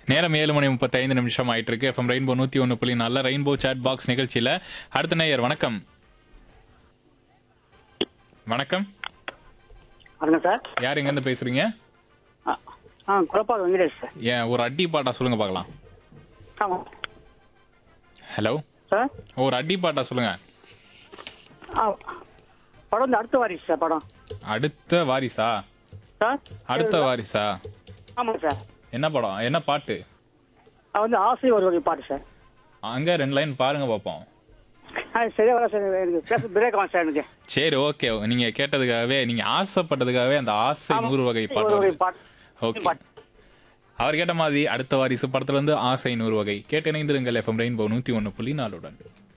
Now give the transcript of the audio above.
நேரம் 7:35 ஆயிட்டு இருக்கு. FM rainbow 101.4 rainbow chat box நிகழ்ச்சியில அடுத்த நேயர் வணக்கம். வணக்கம். வணக்கம் சார். யார் எங்க இருந்து பேசுறீங்க? குழப்பாடு வெங்கடேஷ் சார். ஏன் ஒரு அடி பாட்டா சொல்லுங்க பார்க்கலாம். ஆமாம் ஹலோ சார். ஒரு அடி பாட்டா சொல்லுங்க. படம் வந்து அடுத்த வாரிசு சார். படம் அடுத்த வாரிசா? சார் அடுத்த வாரிசா? ஆமாம் சார். என்ன படம், என்ன பாட்டு? அது வந்து ஆசை ஒரு வகை பாட்டு சார். அங்க 2 லைன் பாருங்க பார்ப்போம். சரியா வர சார். எனக்கு பேச பிரேக் ஆகும் சார். எனக்கு சரி, ஓகே. நீங்க கேட்டதுக்காகவே, நீங்க ஆசைப்பட்டதுக்காகவே அந்த ஆசை 100 வகை ஒரு பாட்டு வகை வருது. பாட்டு. ஓகே. அவர் கேட்ட மாதிரி அடுத்த வாரிசு படத்துல இருந்து ஆசை 100 வகை கேட்டு இணைந்திருங்கள். FM rainbow 101.4.